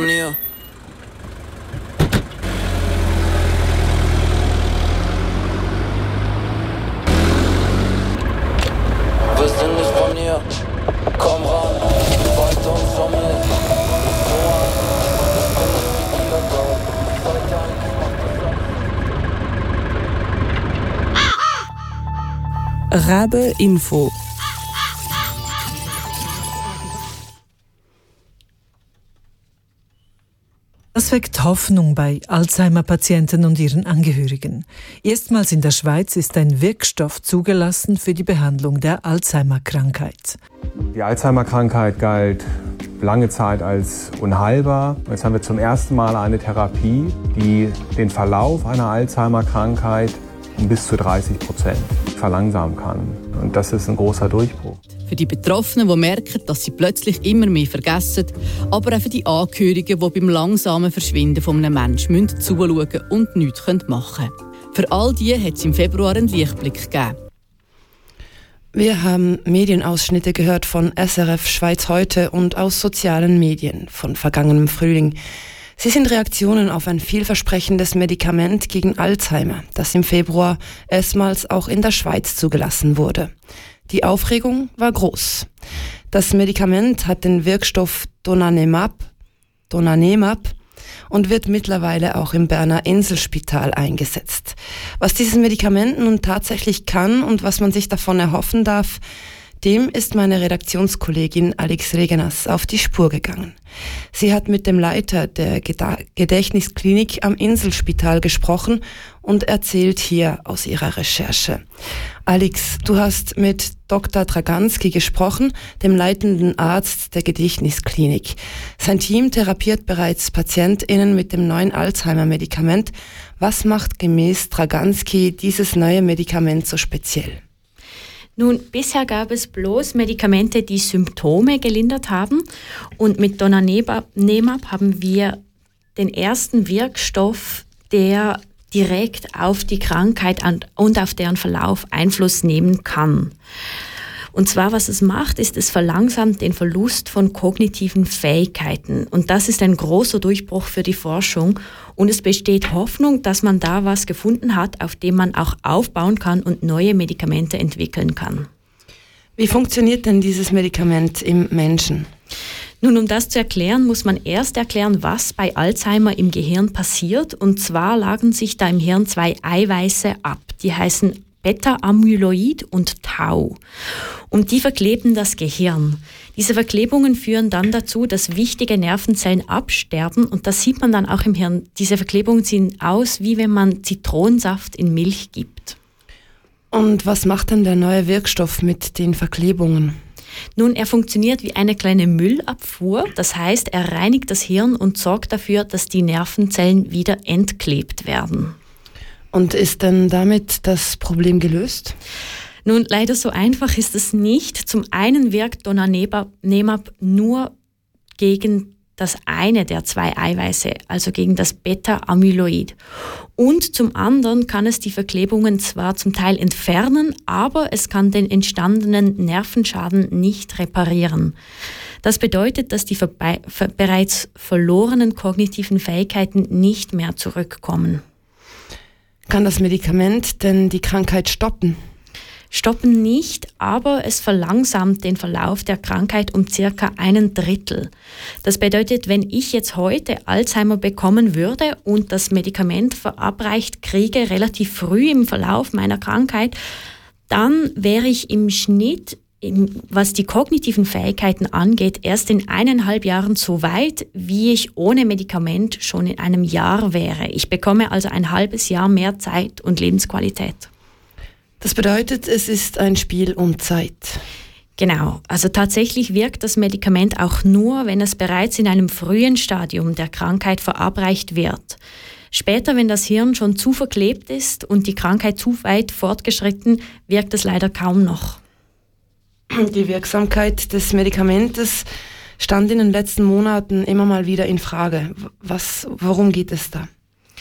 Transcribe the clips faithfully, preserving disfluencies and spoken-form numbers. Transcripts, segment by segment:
von ihr. Wir sind nicht von hier. Komm ran, weiter und schon mit. So an, ich bin nicht wie die da drauf. Sollte eigentlich macht das Rabe Info. Das weckt Hoffnung bei Alzheimer-Patienten und ihren Angehörigen. Erstmals in der Schweiz ist ein Wirkstoff zugelassen für die Behandlung der Alzheimer-Krankheit. Die Alzheimer-Krankheit galt lange Zeit als unheilbar. Jetzt haben wir zum ersten Mal eine Therapie, die den Verlauf einer Alzheimer-Krankheit um bis zu dreißig Prozent verlangsamen kann. Und das ist ein großer Durchbruch. Für die Betroffenen, die merken, dass sie plötzlich immer mehr vergessen, aber auch für die Angehörigen, die beim langsamen Verschwinden von einem Menschen zuschauen müssen und nichts machen können. Für all die hat es im Februar einen Lichtblick gegeben. Wir haben Medienausschnitte gehört von S R F Schweiz heute und aus sozialen Medien von vergangenem Frühling. Sie sind Reaktionen auf ein vielversprechendes Medikament gegen Alzheimer, das im Februar erstmals auch in der Schweiz zugelassen wurde. Die Aufregung war groß. Das Medikament hat den Wirkstoff Donanemab, Donanemab und wird mittlerweile auch im Berner Inselspital eingesetzt. Was dieses Medikament nun tatsächlich kann und was man sich davon erhoffen darf, dem ist meine Redaktionskollegin Alex Regenas auf die Spur gegangen. Sie hat mit dem Leiter der Gedächtnisklinik am Inselspital gesprochen und erzählt hier aus ihrer Recherche. Alex, du hast mit Doktor Draganski gesprochen, dem leitenden Arzt der Gedächtnisklinik. Sein Team therapiert bereits PatientInnen mit dem neuen Alzheimer-Medikament. Was macht gemäß Draganski dieses neue Medikament so speziell? Nun, bisher gab es bloß Medikamente, die Symptome gelindert haben. Und mit Donanemab haben wir den ersten Wirkstoff, der direkt auf die Krankheit und auf deren Verlauf Einfluss nehmen kann. Und zwar, was es macht, ist, es verlangsamt den Verlust von kognitiven Fähigkeiten. Und das ist ein großer Durchbruch für die Forschung. Und es besteht Hoffnung, dass man da was gefunden hat, auf dem man auch aufbauen kann und neue Medikamente entwickeln kann. Wie funktioniert denn dieses Medikament im Menschen? Nun, um das zu erklären, muss man erst erklären, was bei Alzheimer im Gehirn passiert. Und zwar lagern sich da im Hirn zwei Eiweiße ab. Die heißen Beta-Amyloid und Tau. Und die verkleben das Gehirn. Diese Verklebungen führen dann dazu, dass wichtige Nervenzellen absterben. Und das sieht man dann auch im Hirn. Diese Verklebungen sehen aus, wie wenn man Zitronensaft in Milch gibt. Und was macht denn der neue Wirkstoff mit den Verklebungen? Nun, er funktioniert wie eine kleine Müllabfuhr. Das heißt, er reinigt das Hirn und sorgt dafür, dass die Nervenzellen wieder entklebt werden. Und ist denn damit das Problem gelöst? Nun, leider so einfach ist es nicht. Zum einen wirkt Donanemab nur gegen das eine der zwei Eiweiße, also gegen das Beta-Amyloid. Und zum anderen kann es die Verklebungen zwar zum Teil entfernen, aber es kann den entstandenen Nervenschaden nicht reparieren. Das bedeutet, dass die verbe- ver- bereits verlorenen kognitiven Fähigkeiten nicht mehr zurückkommen. Kann das Medikament denn die Krankheit stoppen? Stoppen nicht, aber es verlangsamt den Verlauf der Krankheit um circa einen Drittel. Das bedeutet, wenn ich jetzt heute Alzheimer bekommen würde und das Medikament verabreicht kriege, relativ früh im Verlauf meiner Krankheit, dann wäre ich im Schnitt, was die kognitiven Fähigkeiten angeht, erst in eineinhalb Jahren so weit, wie ich ohne Medikament schon in einem Jahr wäre. Ich bekomme also ein halbes Jahr mehr Zeit und Lebensqualität. Das bedeutet, es ist ein Spiel um Zeit. Genau, also tatsächlich wirkt das Medikament auch nur, wenn es bereits in einem frühen Stadium der Krankheit verabreicht wird. Später, wenn das Hirn schon zu verklebt ist und die Krankheit zu weit fortgeschritten, wirkt es leider kaum noch. Die Wirksamkeit des Medikamentes stand in den letzten Monaten immer mal wieder in Frage. Was, worum geht es da?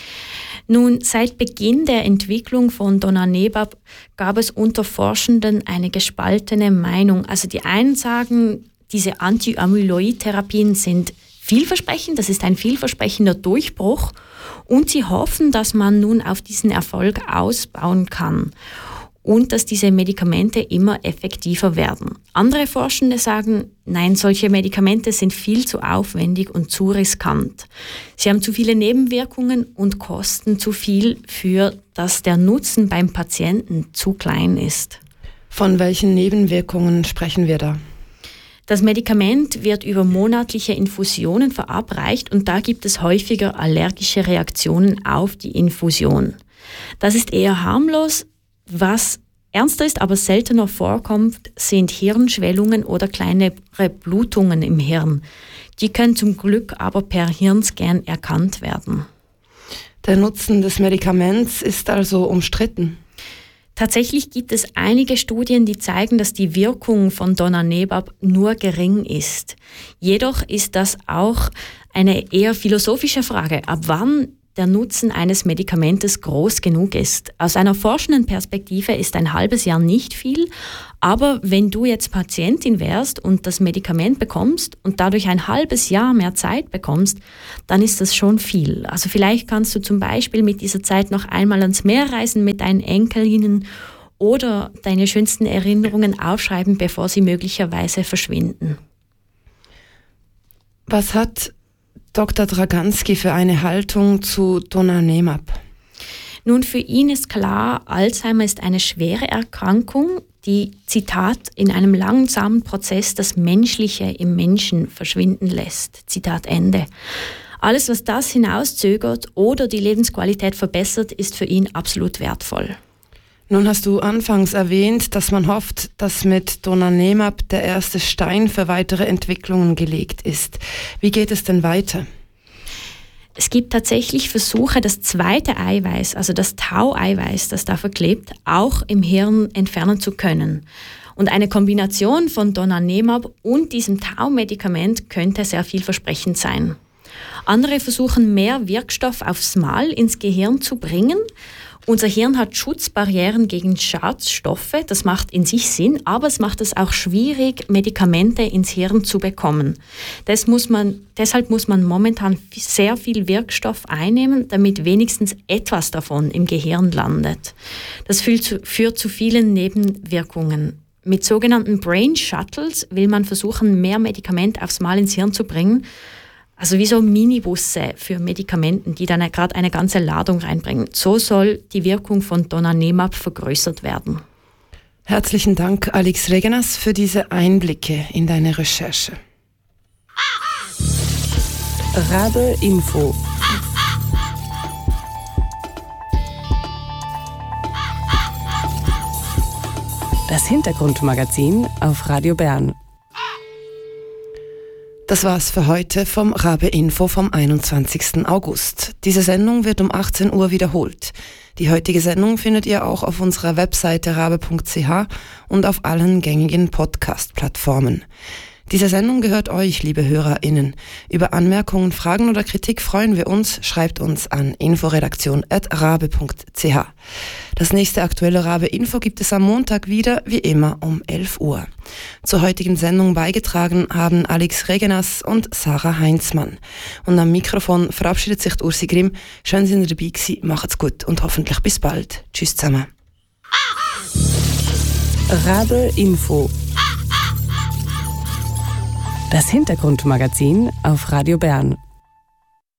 Nun, seit Beginn der Entwicklung von Donanemab gab es unter Forschenden eine gespaltene Meinung. Also die einen sagen, diese Anti-Amyloid-Therapien sind vielversprechend, das ist ein vielversprechender Durchbruch und sie hoffen, dass man nun auf diesen Erfolg ausbauen kann und dass diese Medikamente immer effektiver werden. Andere Forschende sagen, nein, solche Medikamente sind viel zu aufwendig und zu riskant. Sie haben zu viele Nebenwirkungen und kosten zu viel, für dass der Nutzen beim Patienten zu klein ist. Von welchen Nebenwirkungen sprechen wir da? Das Medikament wird über monatliche Infusionen verabreicht und da gibt es häufiger allergische Reaktionen auf die Infusion. Das ist eher harmlos. Was ernster ist, aber seltener vorkommt, sind Hirnschwellungen oder kleinere Blutungen im Hirn. Die können zum Glück aber per Hirnscan erkannt werden. Der Nutzen des Medikaments ist also umstritten. Tatsächlich gibt es einige Studien, die zeigen, dass die Wirkung von Donanemab nur gering ist. Jedoch ist das auch eine eher philosophische Frage, ab wann der Nutzen eines Medikamentes groß genug ist. Aus einer forschenden Perspektive ist ein halbes Jahr nicht viel, aber wenn du jetzt Patientin wärst und das Medikament bekommst und dadurch ein halbes Jahr mehr Zeit bekommst, dann ist das schon viel. Also vielleicht kannst du zum Beispiel mit dieser Zeit noch einmal ans Meer reisen mit deinen Enkelinnen oder deine schönsten Erinnerungen aufschreiben, bevor sie möglicherweise verschwinden. Was hat Doktor Dragansky für eine Haltung zu Donanemab? Nun, für ihn ist klar, Alzheimer ist eine schwere Erkrankung, die, Zitat, in einem langsamen Prozess das Menschliche im Menschen verschwinden lässt. Zitat Ende. Alles, was das hinauszögert oder die Lebensqualität verbessert, ist für ihn absolut wertvoll. Nun hast du anfangs erwähnt, dass man hofft, dass mit Donanemab der erste Stein für weitere Entwicklungen gelegt ist. Wie geht es denn weiter? Es gibt tatsächlich Versuche, das zweite Eiweiß, also das Tau-Eiweiß, das da verklebt, auch im Hirn entfernen zu können. Und eine Kombination von Donanemab und diesem Tau-Medikament könnte sehr vielversprechend sein. Andere versuchen, mehr Wirkstoff aufs Mal ins Gehirn zu bringen. Unser Hirn hat Schutzbarrieren gegen Schadstoffe, das macht in sich Sinn, aber es macht es auch schwierig, Medikamente ins Hirn zu bekommen. Das muss man, deshalb muss man momentan sehr viel Wirkstoff einnehmen, damit wenigstens etwas davon im Gehirn landet. Das führt zu, führt zu vielen Nebenwirkungen. Mit sogenannten Brain Shuttles will man versuchen, mehr Medikament aufs Mal ins Hirn zu bringen. Also wie so Minibusse für Medikamenten, die dann gerade eine ganze Ladung reinbringen. So soll die Wirkung von Donanemab vergrößert werden. Herzlichen Dank, Alex Regenas, für diese Einblicke in deine Recherche. Rabe Info. Das Hintergrundmagazin auf Radio Bern. Das war's für heute vom Rabe Info vom einundzwanzigsten August. Diese Sendung wird um achtzehn Uhr wiederholt. Die heutige Sendung findet ihr auch auf unserer Webseite rabe punkt c h und auf allen gängigen Podcast-Plattformen. Diese Sendung gehört euch, liebe HörerInnen. Über Anmerkungen, Fragen oder Kritik freuen wir uns. Schreibt uns an inforedaktion at rabe punkt c h. Das nächste aktuelle Rabe Info gibt es am Montag wieder, wie immer um elf Uhr. Zur heutigen Sendung beigetragen haben Alex Regenas und Sarah Heinzmann. Und am Mikrofon verabschiedet sich Ursi Grimm. Schön, dass ihr dabei gewesen. Macht's gut und hoffentlich bis bald. Tschüss zusammen. Rabe Info. Das Hintergrundmagazin auf Radio Bern.